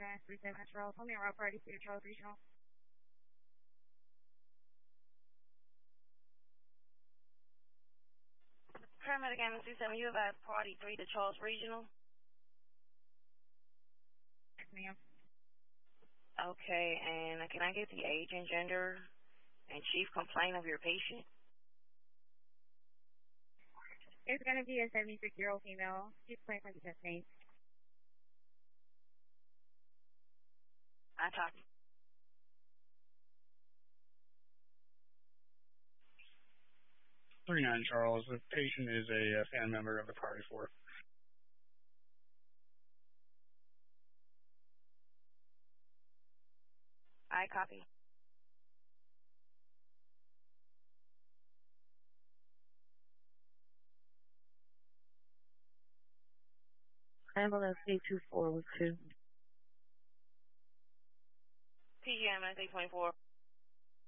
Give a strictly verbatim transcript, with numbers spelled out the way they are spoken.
Mass three seven Charles. Tell me a route party to Charles Regional. Paramedic Ambulance two seven, you have party three to Charles Regional. Yes, ma'am. Okay, and can I get the age and gender and chief complaint of your patient? It's going to be a seventy-six-year-old female. She's playing for the chest pain. I copy. three nine Charles, the patient is a uh, fan member of the Party four. I copy. Ambulance eight two four two. P G Ambulance eight twenty-four.